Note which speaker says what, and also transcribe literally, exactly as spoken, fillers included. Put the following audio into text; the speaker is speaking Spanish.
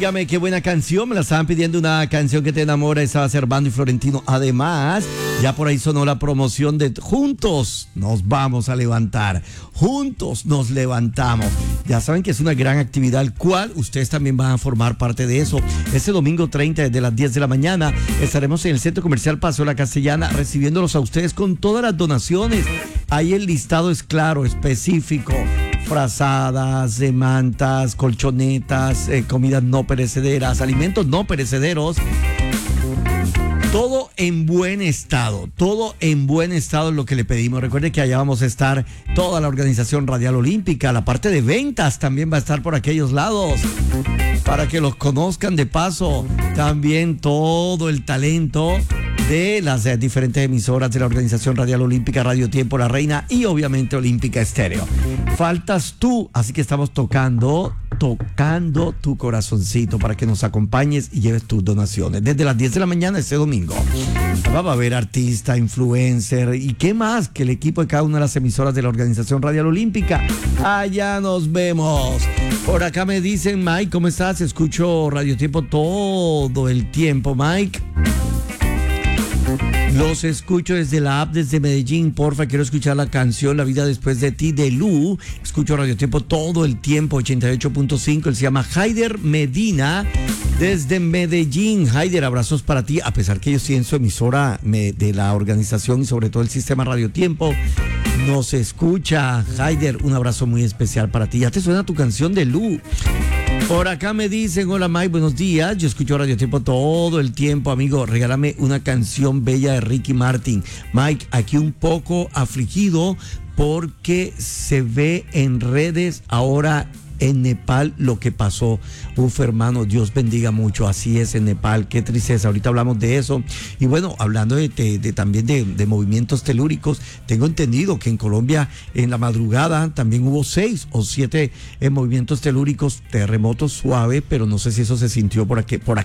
Speaker 1: Óigame, qué buena canción. Me la estaban pidiendo, una canción que te enamora. Estaba Servando y Florentino. Además, ya por ahí sonó la promoción de Juntos nos vamos a levantar. Juntos nos levantamos. Ya saben que es una gran actividad, al cual ustedes también van a formar parte de eso. Este domingo treinta, desde las diez de la mañana, estaremos en el Centro Comercial Paseo La Castellana recibiéndolos a ustedes con todas las donaciones. Ahí el listado es claro, específico. Frazadas, de mantas, colchonetas, eh, comidas no perecederas, alimentos no perecederos. Todo en buen estado, todo en buen estado es lo que le pedimos. Recuerde que allá vamos a estar toda la organización Radial Olímpica, la parte de ventas también va a estar por aquellos lados, para que los conozcan de paso. También todo el talento de las eh, diferentes emisoras de la organización Radial Olímpica, Radio Tiempo, La Reina y obviamente Olímpica Estéreo. Faltas tú, así que estamos tocando, tocando tu corazoncito para que nos acompañes y lleves tus donaciones. Desde las diez de la mañana este domingo. Va a haber artista, influencer y qué más que el equipo de cada una de las emisoras de la organización Radial Olímpica. Allá nos vemos. Por acá me dicen, Mike, ¿cómo estás? Escucho Radio Tiempo todo el tiempo, Mike. Los escucho desde la app desde Medellín, porfa, quiero escuchar la canción La vida después de ti de Lu. Escucho Radio Tiempo todo el tiempo, ochenta y ocho punto cinco. Él se llama Haider Medina desde Medellín. Haider, abrazos para ti, a pesar que ellos tienen su emisora de la organización y sobre todo el sistema Radio Tiempo. Nos escucha. Haider, un abrazo muy especial para ti. Ya te suena tu canción de Lu. Por acá me dicen, hola Mike, buenos días. Yo escucho Radio Tiempo todo el tiempo, amigo. Regálame una canción bella de Ricky Martin. Mike, aquí un poco afligido porque se ve en redes ahora en Nepal lo que pasó. Uf, hermano, Dios bendiga mucho. Así es en Nepal, qué tristeza. Ahorita hablamos de eso. Y bueno, hablando de, de, de también de, de movimientos telúricos, tengo entendido que en Colombia en la madrugada también hubo seis o siete eh, movimientos telúricos, terremotos suaves, pero no sé si eso se sintió por aquí, por aquí.